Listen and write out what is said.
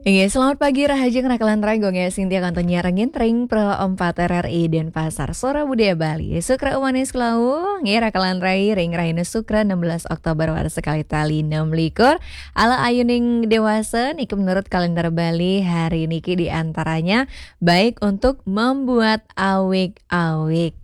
Iya, selamat pagi Rahajeng Rakalan Ranggong ya Sintia kanton nyarengin ring pro 4 RRI dan Pasar Sora Budaya Bali. Sukra umanis kelau, ngira Rakalan Rai ring Raina Sukra 16 Oktober war sekali tali 6 likur. Ala ayuning dewasa niki menurut kalender Bali hari niki diantaranya baik untuk membuat awik-awik.